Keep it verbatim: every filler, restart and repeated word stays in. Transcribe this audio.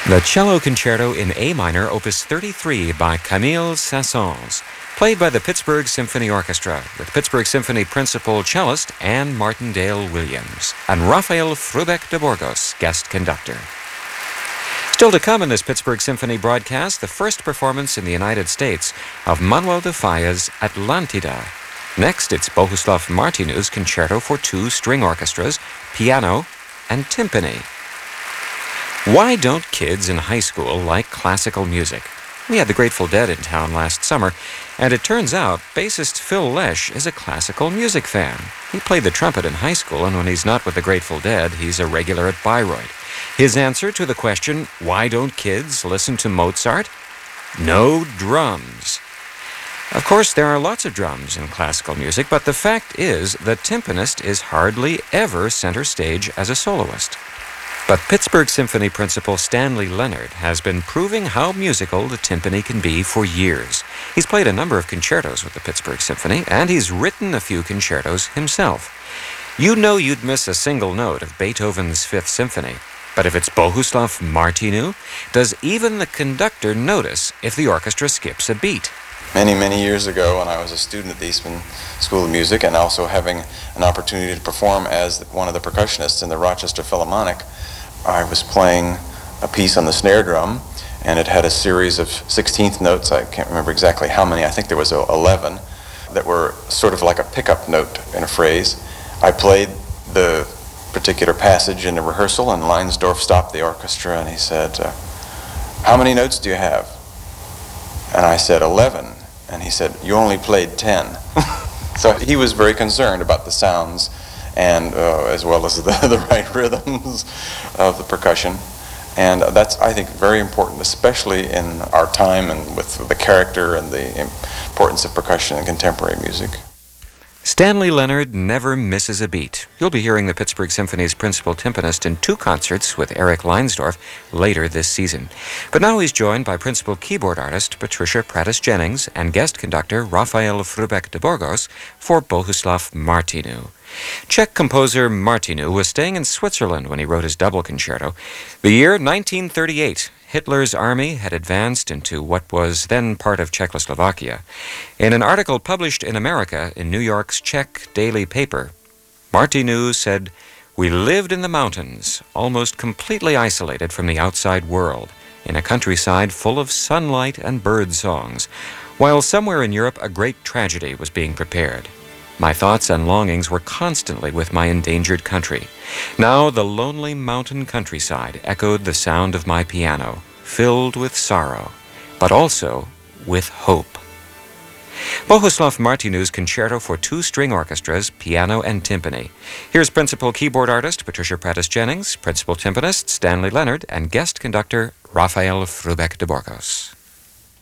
The Cello Concerto in A minor, opus thirty-three by Camille Saint-Saëns, played by the Pittsburgh Symphony Orchestra, with Pittsburgh Symphony principal cellist Anne Martindale Williams and Rafael Frubeck de Burgos, guest conductor. Still to come in this Pittsburgh Symphony broadcast, the first performance in the United States of Manuel de Falla's Atlantida. Next, it's Bohuslav Martinu's Concerto for Two String Orchestras, Piano and Timpani. Why don't kids in high school like classical music? We had the Grateful Dead in town last summer, and it turns out bassist Phil Lesh is a classical music fan. He played the trumpet in high school, and when he's not with the Grateful Dead, he's a regular at Bayreuth. His answer to the question, why don't kids listen to Mozart? No drums. Of course, there are lots of drums in classical music, but the fact is the timpanist is hardly ever center stage as a soloist. But Pittsburgh Symphony principal Stanley Leonard has been proving how musical the timpani can be for years. He's played a number of concertos with the Pittsburgh Symphony, and he's written a few concertos himself. You know you'd miss a single note of Beethoven's Fifth Symphony, but if it's Bohuslav Martinu, does even the conductor notice if the orchestra skips a beat? Many, many years ago, when I was a student at the Eastman School of Music and also having an opportunity to perform as one of the percussionists in the Rochester Philharmonic, I was playing a piece on the snare drum, and it had a series of sixteenth notes. I can't remember exactly how many. I think there was eleven that were sort of like a pickup note in a phrase. I played the particular passage in the rehearsal, and Leinsdorf stopped the orchestra, and he said, uh, how many notes do you have? And I said, eleven. And he said, you only played ten. So he was very concerned about the sounds and uh, as well as the, the right rhythms of the percussion. And that's, I think, very important, especially in our time and with the character and the importance of percussion in contemporary music. Stanley Leonard never misses a beat. You'll be hearing the Pittsburgh Symphony's principal timpanist in two concerts with Eric Leinsdorf later this season. But now he's joined by principal keyboard artist Patricia Prattis-Jennings and guest conductor Rafael Frubeck de Burgos for Bohuslav Martinu. Czech composer Martinu was staying in Switzerland when he wrote his double concerto. The year nineteen thirty-eight. Hitler's army had advanced into what was then part of Czechoslovakia. In an article published in America in New York's Czech daily paper, Martinu said, "We lived in the mountains, almost completely isolated from the outside world, in a countryside full of sunlight and bird songs, while somewhere in Europe a great tragedy was being prepared. My thoughts and longings were constantly with my endangered country. Now the lonely mountain countryside echoed the sound of my piano, filled with sorrow, but also with hope." Bohuslav Martinu's Concerto for Two String Orchestras, Piano and Timpani. Here's principal keyboard artist Patricia Prattis-Jennings, principal timpanist Stanley Leonard, and guest conductor Rafael Frubeck de Burgos.